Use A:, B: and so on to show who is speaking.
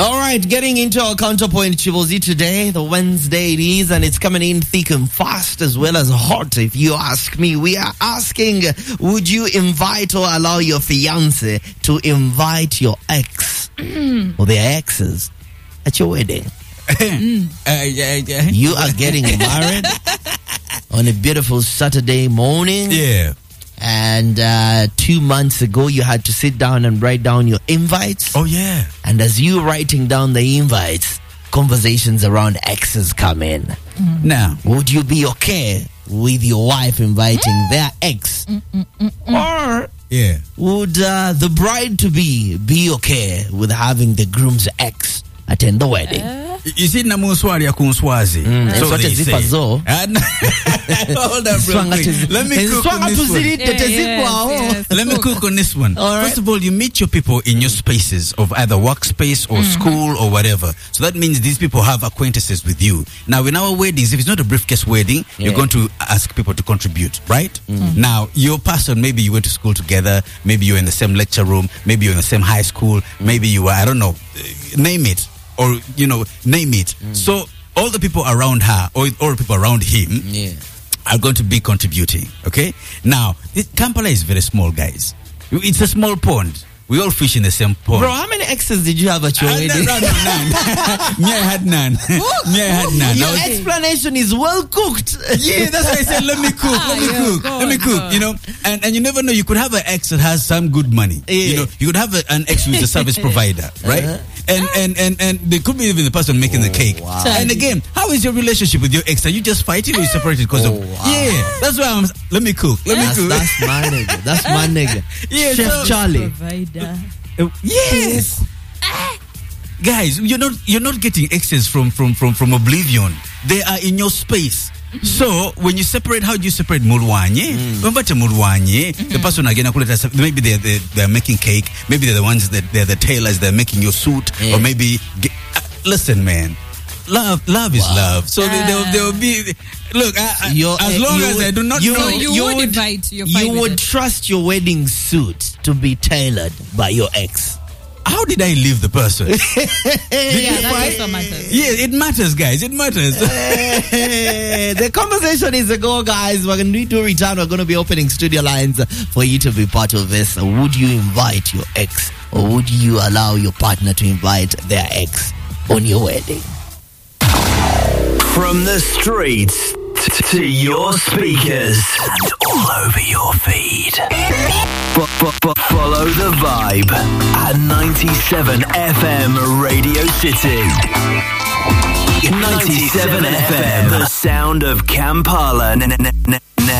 A: All right, getting into our counterpoint, Chibozi, today, the Wednesday it is, and it's coming in thick and fast as well as hot, if you ask me. We are asking, would you invite or allow your fiancé to invite your ex or their exes at your wedding? You are getting married on a beautiful Saturday morning.
B: Yeah.
A: And 2 months ago, you had to sit down and write down your invites.
B: Oh, yeah.
A: And as you writing down the invites, conversations around exes come in.
B: Now,
A: would you be okay with your wife inviting their ex? Or would the bride-to-be be okay with having the groom's ex attend the wedding?
B: Is it Namuswari ya Kunswazi?
A: So what is it?
B: Hold up, real quick. Let me cook on this one. Let me cook on this one.
A: Right.
B: First of all, you meet your people in your spaces of either workspace or school or whatever. So that means these people have acquaintances with you. Now, in our weddings, if it's not a briefcase wedding, you're going to ask people to contribute, right? Now, your person, maybe you went to school together, maybe you're in the same lecture room, maybe you're in the same high school, maybe you were, I don't know, name it. Or, name it. So all the people around her or all the people around him are going to be contributing. Okay? Now, Kampala is very small, guys. It's a small pond. We all fish in the same pond.
A: Bro, how many exes did you have at your wedding?
B: None. Me, I had none.
A: Your explanation is well cooked.
B: Yeah, that's why I said, let me cook. And you never know, you could have an ex that has some good money. You could have an ex who is a service provider, right? And they could be even the person making the cake.
A: Wow.
B: And again, how is your relationship with your ex? Are you just fighting or you separated because of?
A: Wow.
B: Yeah, that's why let me cook.
A: That's my nigga. That's my nigga.
B: Yeah,
A: Chef Charlie.
C: Provider.
B: Yes. Guys, you're not getting exes from oblivion. They are in your space. So when you separate, how do you separate mulwanye? The person again, maybe they're making cake. Maybe they're the ones that they're the tailors. They're making your suit, or maybe. Listen, man. Love is love. So there will be. Look, as long as I do not know,
C: you would invite your
A: you would trust your wedding suit to be tailored by your ex.
B: How did I leave the person?
C: That also matters.
B: Yeah, it matters, guys. It matters.
A: The conversation is a go, guys. We're going to return. We're going to be opening studio lines for you to be part of this. Would you invite your ex, or would you allow your partner to invite their ex on your wedding?
D: From the streets to your speakers and all over your feed. Follow the vibe at 97 FM Radio City. 97 FM, the sound of Kampala.